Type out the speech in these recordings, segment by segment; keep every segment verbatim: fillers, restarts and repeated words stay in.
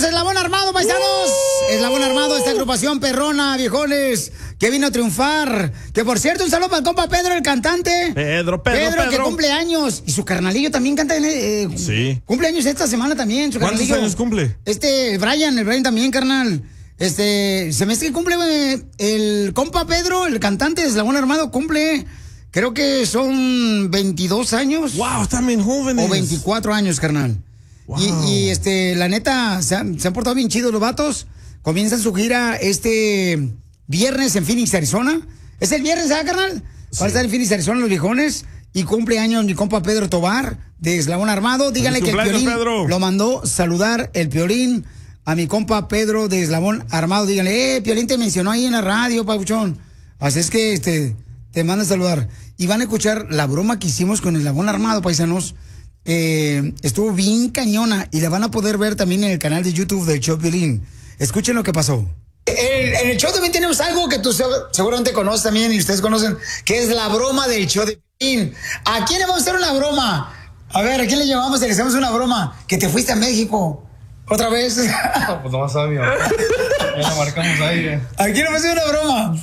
Somos Eslabón Armado, paisanos. Uh. Eslabón Armado, esta agrupación perrona, viejones, que vino a triunfar. Que por cierto, un saludo para el compa Pedro, el cantante. Pedro, Pedro, Pedro, Pedro. que cumple años. Y su carnalillo también canta. Eh, sí. Cumple años esta semana también. Su ¿Cuántos carnalillo. años cumple? Este, Brian, el Brian también, carnal. Este, se me hace que cumple eh, el compa Pedro, el cantante de Eslabón Armado, cumple. Creo que son veintidós años. Wow, están bien jóvenes. O veinticuatro años, carnal. Wow. Y, y este, la neta, se han, se han portado bien chidos los vatos. Comienzan su gira este viernes en Phoenix, Arizona. Es el viernes, ¿sabes, carnal? Sí. Va a estar en Phoenix, Arizona, los viejones. Y cumple años mi compa Pedro Tobar, de Eslabón Armado. Díganle que el Piolín Pedro. Lo mandó saludar el Piolín a mi compa Pedro de Eslabón Armado. Díganle, eh, Piolín te mencionó ahí en la radio, papuchón. Así es que este te manda a saludar. Y van a escuchar la broma que hicimos con Eslabón Armado, paisanos. Eh, estuvo bien cañona y la van a poder ver también en el canal de YouTube del show Piolín. Escuchen lo que pasó. En, en el show también tenemos algo que tú seguramente conoces también y ustedes conocen, que es la broma del show de Piolín. ¿A quién le vamos a hacer una broma? A ver, ¿a quién le llamamos y le hacemos una broma? Que te fuiste a México. ¿Otra vez? No, pues nomás a mi mamá. Ya la marcamos ahí. Eh. ¿A quién le vamos a hacer una broma?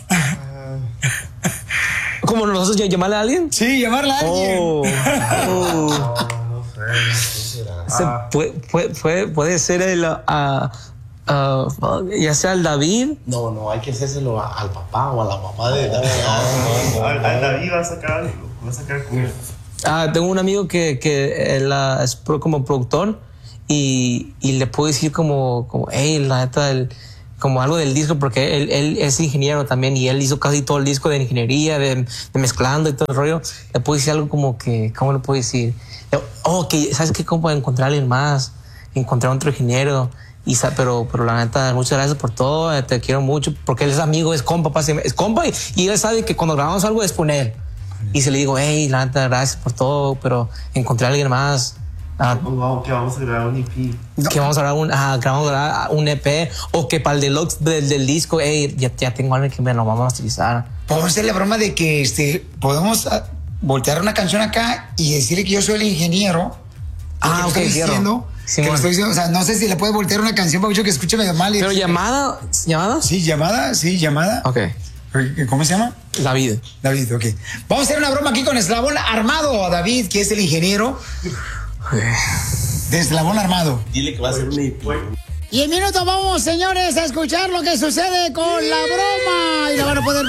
¿Cómo nosotros llamarle a alguien? Sí, llamarle a alguien. Oh, oh. No, no sé, no sé. Se puede, puede, puede ser el, uh, uh, ya sea el David. No, no, hay que hacérselo a, al papá o a la mamá de David. No, no, no, al, al David va a sacar algo, va a sacar con él. Ah, tengo un amigo que, que él, uh, es pro, como productor y, y le puedo decir como, como hey, la neta, el, como algo del disco, porque él, él es ingeniero también y él hizo casi todo el disco de ingeniería, de, de mezclando y todo el rollo. Le puedo decir algo como que, ¿cómo le puedo decir? Oh, que, ¿sabes qué? ¿Cómo puedo encontrar a alguien más? Encontrar otro ingeniero. Y, pero, pero la neta, muchas gracias por todo, te quiero mucho, porque él es amigo, es compa, es compa y, y él sabe que cuando grabamos algo es con él. Y se le digo, hey, la neta, gracias por todo, pero encontré a alguien más. Ah, wow, que vamos a grabar un E P. No. Que vamos a grabar un, ah, vamos a grabar un E P. O que para el deluxe del, del disco, hey, ya, ya tengo algo que me lo vamos a utilizar. Podemos hacer la broma de que este, podemos voltear una canción acá y decirle que yo soy el ingeniero. Ah, ok, estoy diciendo, sí, que bueno. estoy diciendo, o sea, no sé si le puede voltear una canción para que escuche medio mal. Pero llamada, ¿llamada? Sí, llamada, sí, llamada. Ok. ¿Cómo se llama? David. David, ok. Vamos a hacer una broma aquí con Eslabón Armado a David, que es el ingeniero de Eslabón Armado. Dile que va a ser un E P. Y en minutos vamos, señores, a escuchar lo que sucede con la broma. Y la van a poder ver.